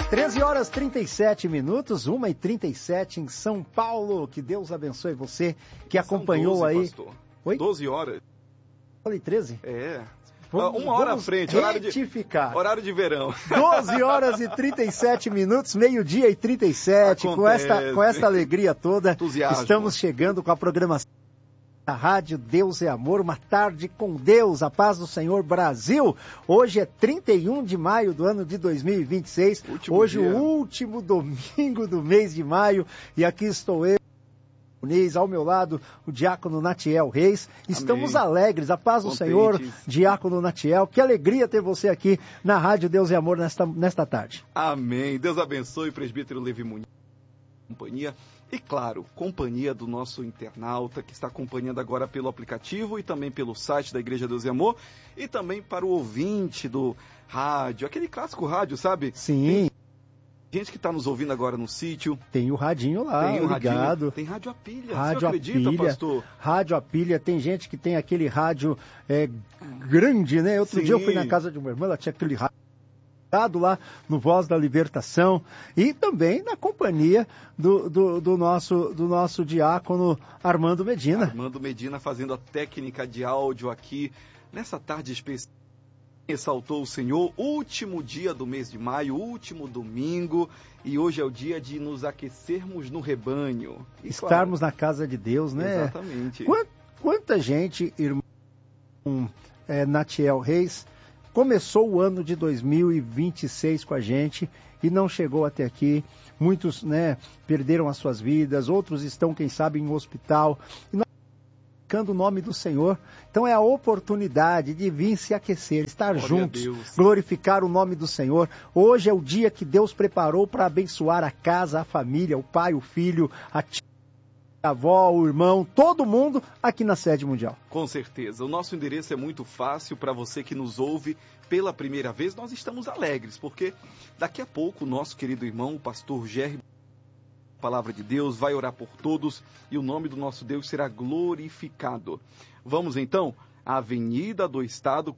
13 horas 37 minutos, 1h37 em São Paulo. Que Deus abençoe você que acompanhou 12, aí. Pastor. Oi? 12 horas. Falei 13? É. Vamos, uma hora à frente, horário de verão. 12 horas e 37 minutos, meio-dia e 37. Com esta alegria toda, entusiasmo. Estamos chegando com a programação da Rádio Deus é Amor, uma tarde com Deus, a paz do Senhor Brasil. Hoje é 31 de maio do ano de 2026, hoje o último domingo do mês de maio, e aqui estou eu, ao meu lado, o diácono Natiel Reis. Estamos alegres, a paz do Senhor, diácono Natiel. Que alegria ter você aqui na Rádio Deus é Amor nesta tarde. Amém. Deus abençoe, presbítero Levi Muniz, companhia. E claro, companhia do nosso internauta que está acompanhando agora pelo aplicativo e também pelo site da Igreja Deus e Amor. E também para o ouvinte do rádio, aquele clássico rádio, sabe? Sim. Tem gente que está nos ouvindo agora no sítio. Tem o radinho lá, tem ligado. Radinho, tem rádio a pilha, rádio você acredita, a pilha, pastor? Rádio a pilha, tem gente que tem aquele rádio grande, né? Outro dia eu fui na casa de uma irmã, ela tinha aquele rádio lá no Voz da Libertação, e também na companhia do nosso diácono Armando Medina. Armando Medina fazendo a técnica de áudio aqui nessa tarde especial. Ressaltou o Senhor, último dia do mês de maio, último domingo, e hoje é o dia de nos aquecermos no rebanho. E, estarmos na casa de Deus, né? Exatamente. Quanta gente, irmão Natiel Reis, começou o ano de 2026 com a gente e não chegou até aqui. Muitos, né, perderam as suas vidas, outros estão, quem sabe, em um hospital. E nós o nome do Senhor, então é a oportunidade de vir se aquecer, estar juntos, glorificar o nome do Senhor. Hoje é o dia que Deus preparou para abençoar a casa, a família, o pai, o filho, a tia, a avó, o irmão, todo mundo aqui na sede mundial. Com certeza, o nosso endereço é muito fácil para você que nos ouve pela primeira vez. Nós estamos alegres, porque daqui a pouco o nosso querido irmão, o pastor Gerry, Palavra de Deus, vai orar por todos e o nome do nosso Deus será glorificado. Vamos então à Avenida do Estado,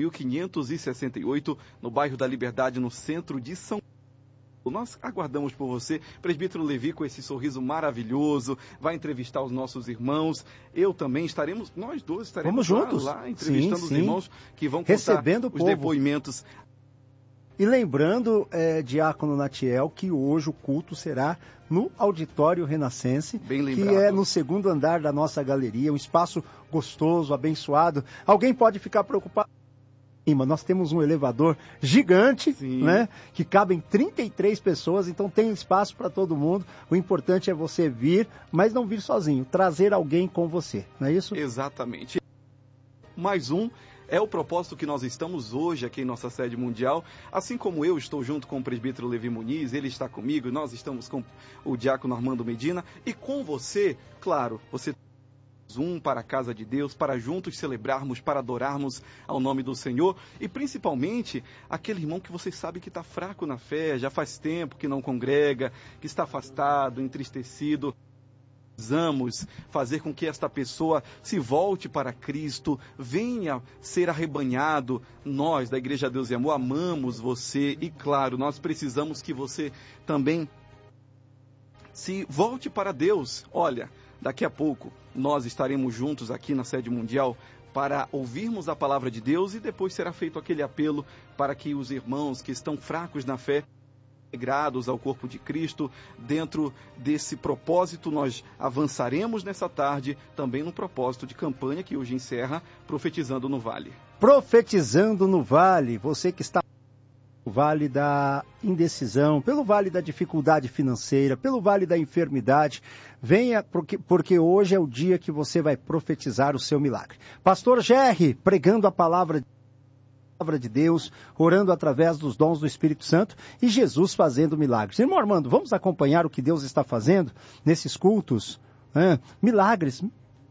4.568, no bairro da Liberdade, no centro de São Paulo. Nós aguardamos por você, presbítero Levi, com esse sorriso maravilhoso, vai entrevistar os nossos irmãos. Eu também estaremos, nós dois estaremos juntos lá entrevistando os irmãos que vão contar recebendo os depoimentos. E lembrando, diácono Natiel, que hoje o culto será no Auditório Renascense, que é no segundo andar da nossa galeria, um espaço gostoso, abençoado. Alguém pode ficar preocupado? Nós temos um elevador gigante, né, que cabem 33 pessoas, então tem espaço para todo mundo. O importante é você vir, mas não vir sozinho, trazer alguém com você, não é isso? Exatamente. Mais um. É o propósito que nós estamos hoje aqui em nossa sede mundial, assim como eu estou junto com o presbítero Levi Muniz, ele está comigo, nós estamos com o diácono Armando Medina, e com você, claro, você para a casa de Deus, para juntos celebrarmos, para adorarmos ao nome do Senhor, e principalmente aquele irmão que você sabe que está fraco na fé, já faz tempo que não congrega, que está afastado, entristecido. Precisamos fazer com que esta pessoa se volte para Cristo, venha ser arrebanhado. Nós, da Igreja Deus e Amor, amamos você e, claro, nós precisamos que você também se volte para Deus. Olha, daqui a pouco nós estaremos juntos aqui na sede mundial para ouvirmos a palavra de Deus e depois será feito aquele apelo para que os irmãos que estão fracos na fé, integrados ao corpo de Cristo. Dentro desse propósito, nós avançaremos nessa tarde, também no propósito de campanha que hoje encerra, Profetizando no Vale. Profetizando no Vale, você que está no vale da indecisão, pelo vale da dificuldade financeira, pelo vale da enfermidade, venha, porque hoje é o dia que você vai profetizar o seu milagre. Pastor Gerry, pregando a palavra de Deus, orando através dos dons do Espírito Santo e Jesus fazendo milagres. Irmão Armando, vamos acompanhar o que Deus está fazendo nesses cultos? Milagres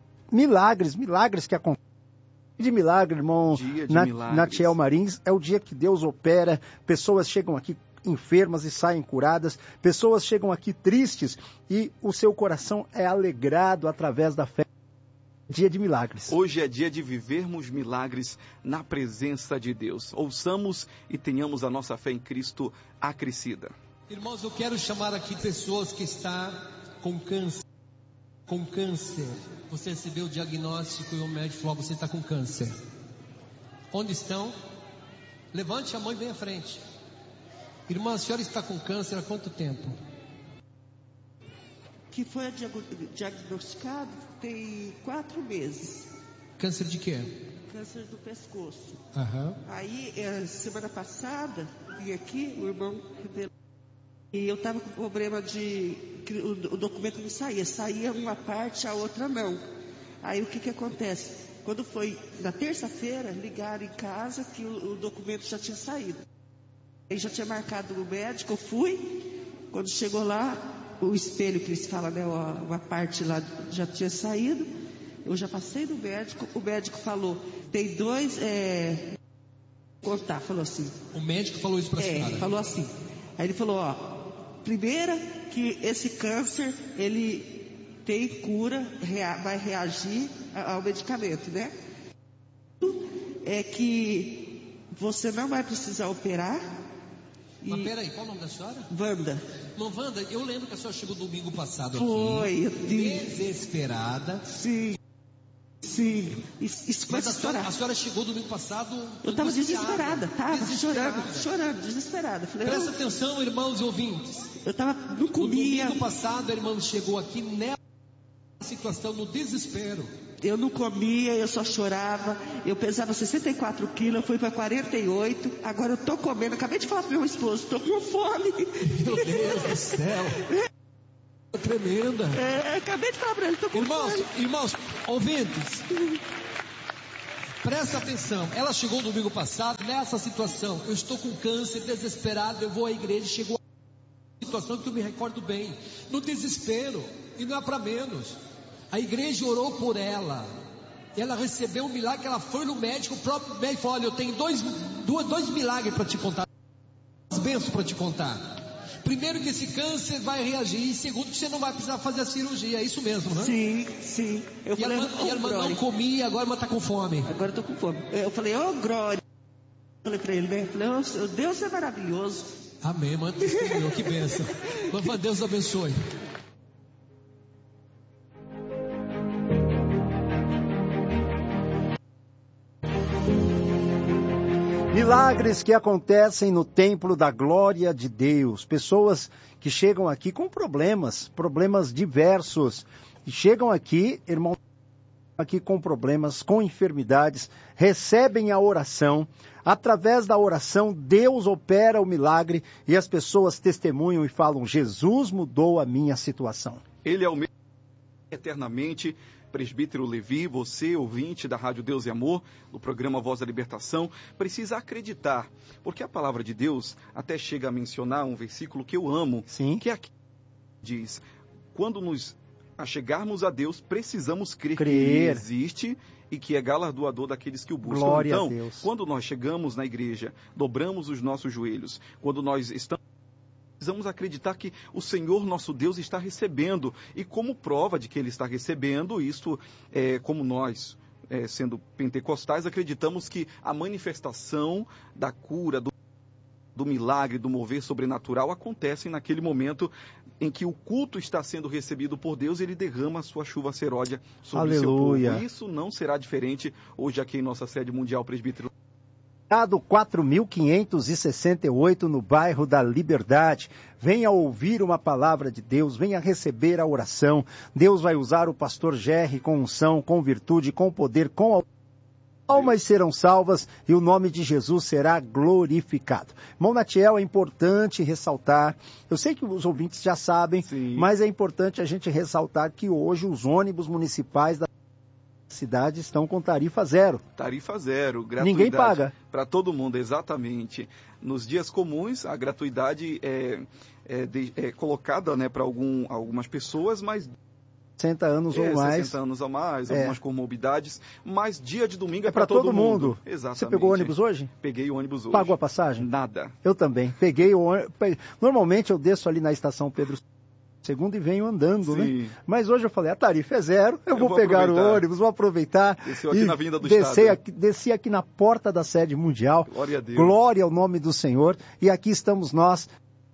que acontecem. De milagre, irmão Natiel Marins, é o dia que Deus opera, pessoas chegam aqui enfermas e saem curadas, pessoas chegam aqui tristes e o seu coração é alegrado através da fé. Dia de milagres. Hoje é dia de vivermos milagres na presença de Deus. Ouçamos e tenhamos a nossa fé em Cristo acrescida. Irmãos, eu quero chamar aqui pessoas que estão com câncer. Com câncer. Você recebeu o diagnóstico e o médico falou: você está com câncer. Onde estão? Levante a mão e venha à frente. Irmã, a senhora está com câncer há quanto tempo? Que foi diagnosticado tem 4 meses. Câncer de quê? Câncer do pescoço. Aham. Aí, semana passada, vim aqui, o irmão revelou. E eu estava com problema que o documento não saía. Saía uma parte, a outra não. Aí o que acontece? Quando foi na terça-feira, ligaram em casa que o documento já tinha saído. Aí já tinha marcado o médico, eu fui. Quando chegou lá, o espelho que eles falam, né, uma parte lá já tinha saído. Eu já passei no médico, o médico falou, tem 2, contar, falou assim. O médico falou isso para a senhora? Falou assim. Aí ele falou, primeira que esse câncer, ele tem cura, vai reagir ao medicamento, né? É que você não vai precisar operar. Mas peraí, qual o nome da senhora? Wanda. Não, Wanda, eu lembro que a senhora chegou domingo passado Foi, aqui. Desesperada. Sim. Isso vai estourar. A senhora chegou domingo passado. Eu estava desesperada, chorando, desesperada. Falei, presta atenção, irmãos e ouvintes. Eu não comia. No domingo passado, a irmã chegou aqui nessa situação, no desespero. Eu não comia, eu só chorava. Eu pesava 64 quilos, eu fui para 48. Agora eu tô comendo. Acabei de falar pro meu esposo, tô com fome. Meu Deus do céu. Tremenda. Acabei de falar para ele, tô com fome. Irmãos, ouvintes, presta atenção. Ela chegou domingo passado nessa situação. Eu estou com câncer, desesperado. Eu vou à igreja. Chegou a situação que eu me recordo bem. No desespero. E não é para menos. A igreja orou por ela. Ela recebeu um milagre. Ela foi no médico. O próprio médico falou: olha, eu tenho dois milagres para te contar. 2 bênçãos para te contar. Primeiro, que esse câncer vai reagir. E segundo, que você não vai precisar fazer a cirurgia. É isso mesmo, né? Sim. E a irmã não comia, agora a irmã está com fome. Agora eu estou com fome. Eu falei, glória. Eu falei para ele, né? Eu falei, Deus é maravilhoso. Amém, irmã. Testemunhou, que bênção. Deus abençoe. Milagres que acontecem no templo da glória de Deus. Pessoas que chegam aqui com problemas diversos. E chegam aqui, irmão, aqui com problemas, com enfermidades, recebem a oração. Através da oração, Deus opera o milagre e as pessoas testemunham e falam: Jesus mudou a minha situação. Ele é o mesmo eternamente. Presbítero Levi, você, ouvinte da Rádio Deus e Amor, do programa Voz da Libertação, precisa acreditar, porque a palavra de Deus até chega a mencionar um versículo que eu amo, Sim. que aqui diz: quando nos achegarmos a Deus, precisamos crer que Ele existe e que é galardoador daqueles que o buscam. Glória então, a Deus. Quando nós chegamos na igreja, dobramos os nossos joelhos, quando nós precisamos acreditar que o Senhor nosso Deus está recebendo. E como prova de que Ele está recebendo, isso como nós, sendo pentecostais, acreditamos que a manifestação da cura, do milagre, do mover sobrenatural acontece naquele momento em que o culto está sendo recebido por Deus, Ele derrama a sua chuva seródia sobre o seu povo. Isso não será diferente hoje aqui em nossa sede mundial, presbítero. 4568 no bairro da Liberdade. Venha ouvir uma palavra de Deus, venha receber a oração. Deus vai usar o pastor Gerry com unção, com virtude, com poder, com almas serão salvas e o nome de Jesus será glorificado. Irmão Natiel, é importante ressaltar, eu sei que os ouvintes já sabem, Sim. Mas é importante a gente ressaltar que hoje os ônibus municipais da cidade estão com tarifa zero. Tarifa zero, gratuidade. Ninguém paga. Para todo mundo, exatamente. Nos dias comuns, a gratuidade é colocada, né, para algumas pessoas, mas 60 anos ou mais. 60 anos ou mais, algumas comorbidades, mas dia de domingo é para todo mundo. Exatamente. Você pegou o ônibus hoje? Peguei o ônibus hoje. Pagou a passagem? Nada. Eu também. Peguei o ônibus. Normalmente eu desço ali na estação Pedro II e venho andando, Sim. né? Mas hoje eu falei, a tarifa é zero, eu vou pegar o ônibus, vou aproveitar. Desceu aqui na Avenida do Estado. Desci aqui na porta da sede mundial. Glória a Deus. Glória ao nome do Senhor. E aqui estamos nós,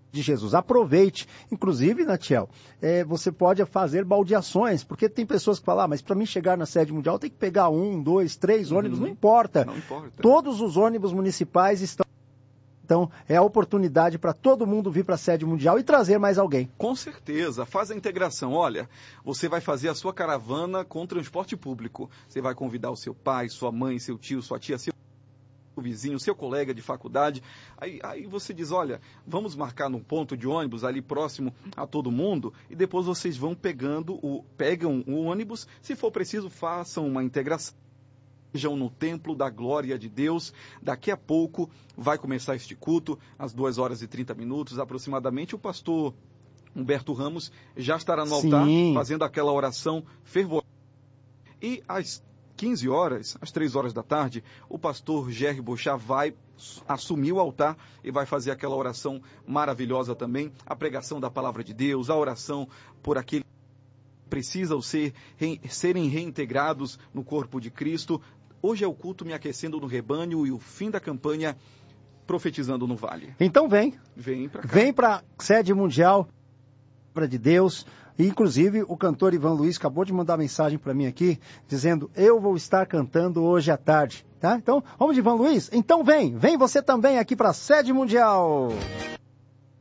de Jesus. Aproveite. Inclusive, Natiel, você pode fazer baldeações, porque tem pessoas que falam, mas para mim chegar na sede mundial tem que pegar 1, 2, 3 ônibus, não importa. Não importa. Todos os ônibus municipais estão. Então, é a oportunidade para todo mundo vir para a sede mundial e trazer mais alguém. Com certeza, faz a integração. Olha, você vai fazer a sua caravana com transporte público. Você vai convidar o seu pai, sua mãe, seu tio, sua tia, seu vizinho, seu colega de faculdade. Aí você diz, olha, vamos marcar num ponto de ônibus ali próximo a todo mundo e depois vocês vão pegam o ônibus. Se for preciso, façam uma integração. Estejam no templo da glória de Deus. Daqui a pouco vai começar este culto, às 2h30 aproximadamente. O pastor Humberto Ramos já estará no altar fazendo aquela oração fervorosa. E às 15 horas, às 3 horas da tarde, o pastor Gerry Bochá vai assumir o altar e vai fazer aquela oração maravilhosa também, a pregação da palavra de Deus, a oração por aquele que precisam serem reintegrados no corpo de Cristo. Hoje é o culto Me Aquecendo no Rebanho e o fim da campanha Profetizando no Vale. Então vem para cá. Vem para a sede mundial, palavra de Deus. E, inclusive, o cantor Ivan Luiz acabou de mandar mensagem para mim aqui, dizendo, eu vou estar cantando hoje à tarde. Tá? Então, vamos de Ivan Luiz? Então vem você também aqui para a sede mundial.